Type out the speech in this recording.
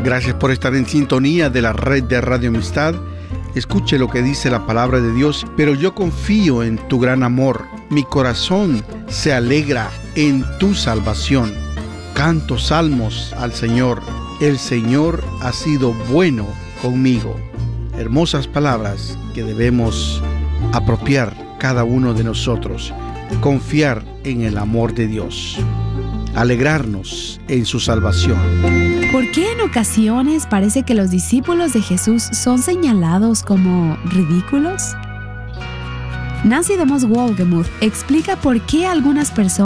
Gracias por estar en sintonía de la red de Radio Amistad. Escuche lo que dice la palabra de Dios. Pero yo confío en tu gran amor. Mi corazón se alegra en tu salvación. Canto salmos al Señor. El Señor ha sido bueno conmigo. Hermosas palabras que debemos apropiar cada uno de nosotros. Confiar en el amor de Dios. Alegrarnos en su salvación. ¿Por qué en ocasiones parece que los discípulos de Jesús son señalados como ridículos? Nancy DeMoss Wolgemuth explica por qué algunas personas